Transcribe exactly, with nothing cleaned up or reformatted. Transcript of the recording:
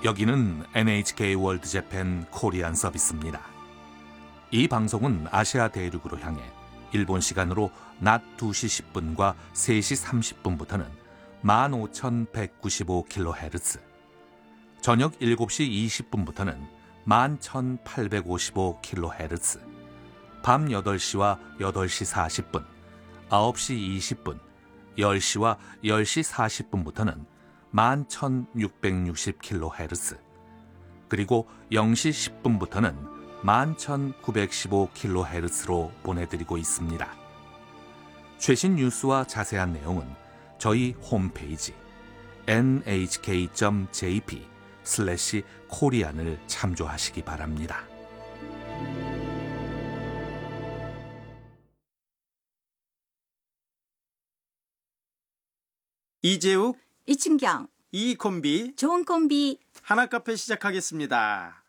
여기는 엔에이치케이 월드 재팬 코리안 서비스입니다. 이 방송은 아시아 대륙으로 향해 일본 시간으로 낮 두 시 십 분과 세 시 삼십 분부터는 만 오천백구십오 킬로헤르츠, 저녁 일곱 시 이십 분부터는 만 천팔백오십오 킬로헤르츠, 밤 여덟 시와 여덟 시 사십 분, 아홉 시 이십 분, 열 시와 열 시 사십 분부터는 만 천육백육십 킬로헤르츠, 그리고 영 시 십 분부터는 만 천구백십오 킬로헤르츠로 보내드리고 있습니다. 최신 뉴스와 자세한 내용은 저희 홈페이지 엔에이치케이 점 제이피 슬래시 코리안을 참조하시기 바랍니다. 이재욱, 이춘경, 이 콤비, 좋은 콤비. 하나카페 시작하겠습니다.